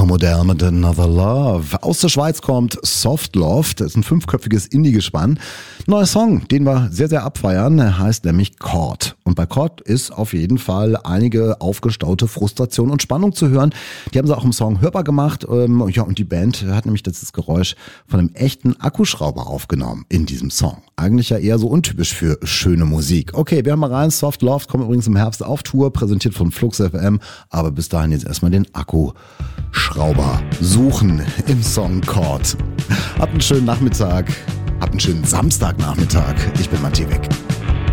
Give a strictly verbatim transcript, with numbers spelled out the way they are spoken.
Tom Odell mit Another Love. Aus der Schweiz kommt Soft Love. Das ist ein fünfköpfiges Indie-Gespann. Neuer Song, den wir sehr, sehr abfeiern. Er heißt nämlich Chord. Und bei Chord ist auf jeden Fall einige aufgestaute Frustration und Spannung zu hören. Die haben sie auch im Song hörbar gemacht. Ja, und die Band hat nämlich das Geräusch von einem echten Akkuschrauber aufgenommen in diesem Song. Eigentlich ja eher so untypisch für schöne Musik. Okay, wir haben mal rein. Soft Love kommt übrigens im Herbst auf Tour, präsentiert von Flux F M. Aber bis dahin jetzt erstmal den Akkuschrauber suchen im Song Chord. Habt einen schönen Nachmittag. Habt einen schönen Samstagnachmittag. Ich bin Matti Weg.